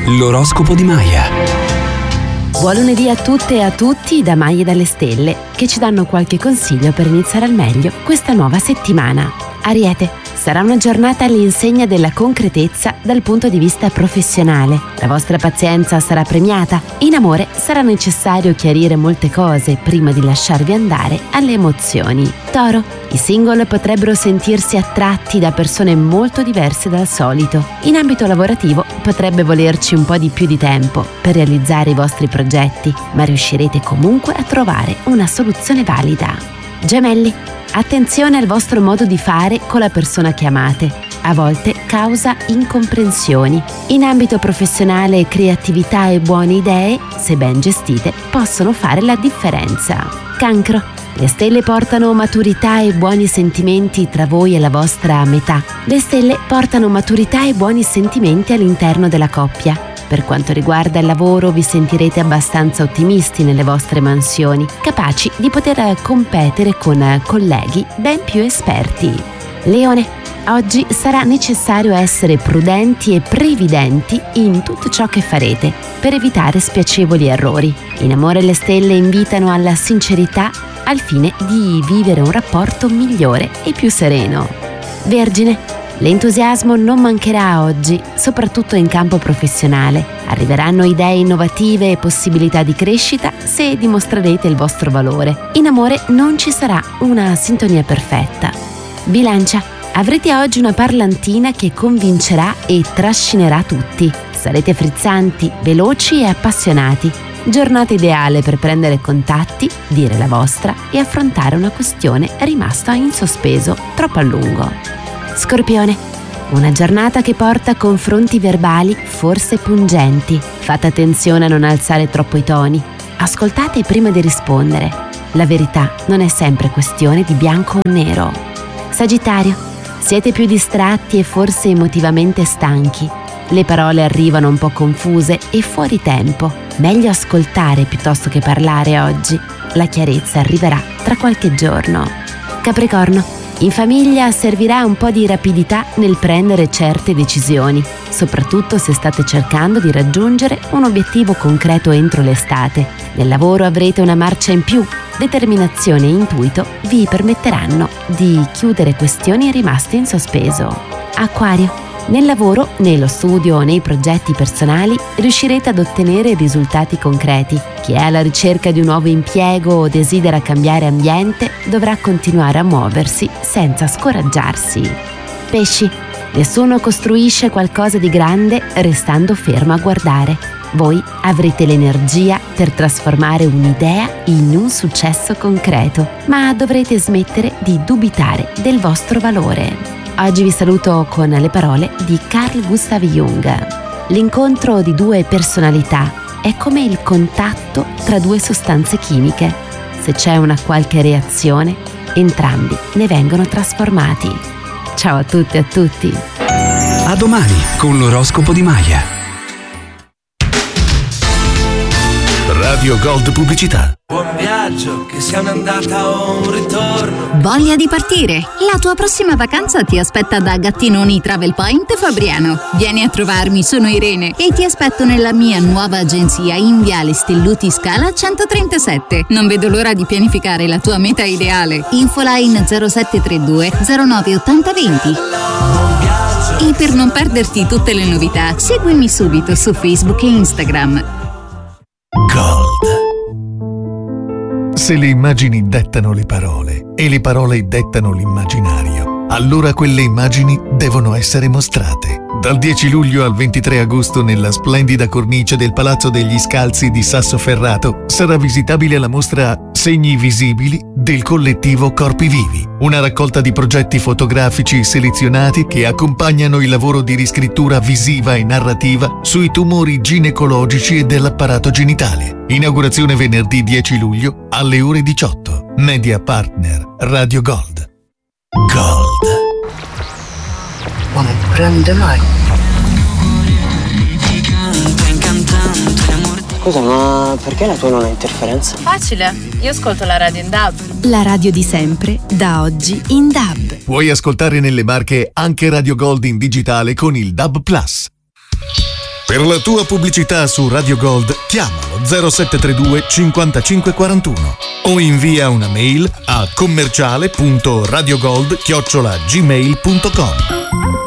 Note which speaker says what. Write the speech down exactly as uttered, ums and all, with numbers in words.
Speaker 1: L'oroscopo di Maya.
Speaker 2: Buon lunedì a tutte e a tutti da Maya e dalle stelle, che ci danno qualche consiglio per iniziare al meglio questa nuova settimana. Ariete, sarà una giornata all'insegna della concretezza dal punto di vista professionale. La vostra pazienza sarà premiata. In amore sarà necessario chiarire molte cose prima di lasciarvi andare alle emozioni. Toro, i single potrebbero sentirsi attratti da persone molto diverse dal solito. In ambito lavorativo potrebbe volerci un po' di più di tempo per realizzare i vostri progetti, ma riuscirete comunque a trovare una soluzione valida. Gemelli, attenzione al vostro modo di fare con la persona che amate. A volte causa incomprensioni. In ambito professionale, creatività e buone idee, se ben gestite, possono fare la differenza. Cancro, le stelle portano maturità e buoni sentimenti tra voi e la vostra metà. Le stelle portano maturità e buoni sentimenti all'interno della coppia. Per quanto riguarda il lavoro, vi sentirete abbastanza ottimisti nelle vostre mansioni, capaci di poter competere con colleghi ben più esperti. Leone, oggi sarà necessario essere prudenti e previdenti in tutto ciò che farete per evitare spiacevoli errori. In amore le stelle invitano alla sincerità al fine di vivere un rapporto migliore e più sereno. Vergine, l'entusiasmo non mancherà oggi, soprattutto in campo professionale. Arriveranno idee innovative e possibilità di crescita se dimostrerete il vostro valore. In amore non ci sarà una sintonia perfetta. Bilancia, avrete oggi una parlantina che convincerà e trascinerà tutti. Sarete frizzanti, veloci e appassionati. Giornata ideale per prendere contatti, dire la vostra e affrontare una questione rimasta in sospeso troppo a lungo. Scorpione, una giornata che porta confronti verbali forse pungenti. Fate attenzione a non alzare troppo i toni. Ascoltate prima di rispondere. La verità non è sempre questione di bianco o nero. Sagittario, siete più distratti e forse emotivamente stanchi. Le parole arrivano un po' confuse e fuori tempo. Meglio ascoltare piuttosto che parlare oggi. La chiarezza arriverà tra qualche giorno. Capricorno, in famiglia servirà un po' di rapidità nel prendere certe decisioni, soprattutto se state cercando di raggiungere un obiettivo concreto entro l'estate. Nel lavoro avrete una marcia in più. Determinazione e intuito vi permetteranno di chiudere questioni rimaste in sospeso. Acquario, nel lavoro, nello studio o nei progetti personali riuscirete ad ottenere risultati concreti. Chi è alla ricerca di un nuovo impiego o desidera cambiare ambiente dovrà continuare a muoversi senza scoraggiarsi. Pesci, nessuno costruisce qualcosa di grande restando fermo a guardare. Voi avrete l'energia per trasformare un'idea in un successo concreto, ma dovrete smettere di dubitare del vostro valore. Oggi vi saluto con le parole di Carl Gustav Jung. L'incontro di due personalità è come il contatto tra due sostanze chimiche. Se c'è una qualche reazione, entrambi ne vengono trasformati. Ciao a tutte e a tutti.
Speaker 1: A domani con l'oroscopo di Maya. Radio Gold Pubblicità.
Speaker 3: Buon viaggio, che sia un'andata o un ritorno.
Speaker 4: Voglia di partire? La tua prossima vacanza ti aspetta da Gattinoni Travel Point Fabriano. Vieni a trovarmi, sono Irene e ti aspetto nella mia nuova agenzia in Viale Stelluti Scala centotrentasette. Non vedo l'ora di pianificare la tua meta ideale. Infoline zero sette tre due zero nove otto zero due zero. E per non perderti tutte le novità, seguimi subito su Facebook e Instagram.
Speaker 5: Gold. Se le immagini dettano le parole e le parole dettano l'immaginario, allora quelle immagini devono essere mostrate. Dal dieci luglio al ventitré agosto nella splendida cornice del Palazzo degli Scalzi di Sassoferrato sarà visitabile la mostra Segni visibili del collettivo Corpi Vivi, una raccolta di progetti fotografici selezionati che accompagnano il lavoro di riscrittura visiva e narrativa sui tumori ginecologici e dell'apparato genitale. Inaugurazione venerdì dieci luglio alle ore diciotto. Media Partner Radio Gold. Gold.
Speaker 6: Ma non prende mai. Scusa, ma perché la tua non ha interferenza?
Speaker 7: Facile, io ascolto la radio in D A B.
Speaker 2: La radio di sempre, da oggi in D A B.
Speaker 5: Puoi ascoltare nelle Marche anche Radio Gold in digitale con il D A B Plus. Per la tua pubblicità su Radio Gold chiamalo zero sette tre due cinquantacinque quarantuno o invia una mail a commerciale punto radiogold chiocciola gmail punto com.